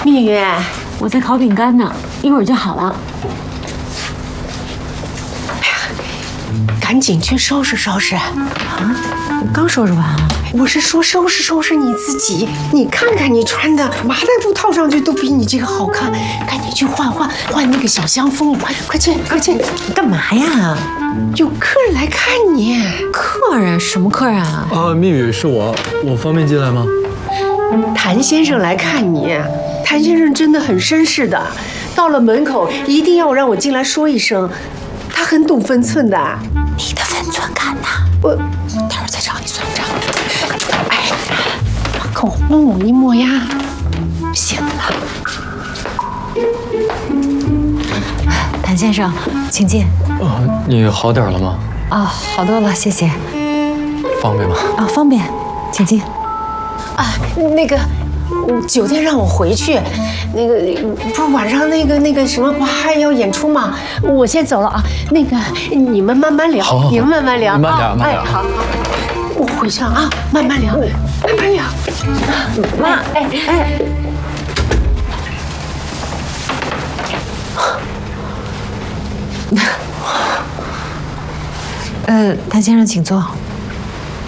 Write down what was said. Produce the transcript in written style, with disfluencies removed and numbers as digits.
蜜月， 我在烤饼干呢，一会儿就好了。 赶紧去收拾收拾。 啊，刚收拾完啊。 我是说收拾收拾你自己，你看看你穿的麻袋布套上去都比你这个好看，赶紧去换那个小香风，快去快去！ 干嘛呀？ 有客人来看你。 客人？什么客人啊？ 蜜语是我方便进来吗？ 谭先生来看你，谭先生真的很绅士的，到了门口一定要让我进来说一声，他很懂分寸的。 你的分寸看呐， 我待会儿再找你算账。哎，把口红抹一抹呀。行了。 谭先生，请进。 你好点了吗？ 啊，好多了，谢谢。 方便吗？ 啊，方便，请进。 啊，那个，酒店让我回去，那个不是晚上那个什么不还要演出吗？我先走了啊。那个你们慢慢聊， 好你们慢慢聊， 慢点，慢点。 哎，好，我回去了啊，慢慢聊，慢慢聊。 妈，谭先生，请坐。